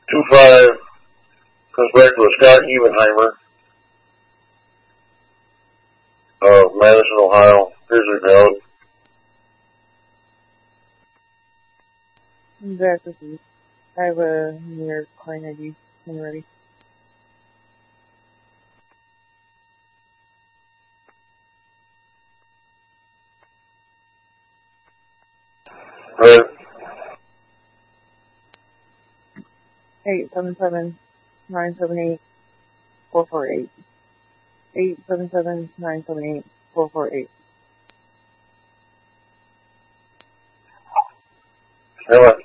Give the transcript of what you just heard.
25 comes back to a Scott Ebenheimer of Madison, Ohio. Here's your valid. Back with you. I have a New York client ID when you're ready. Right. 877-978-448. 877-978-448. Stand by.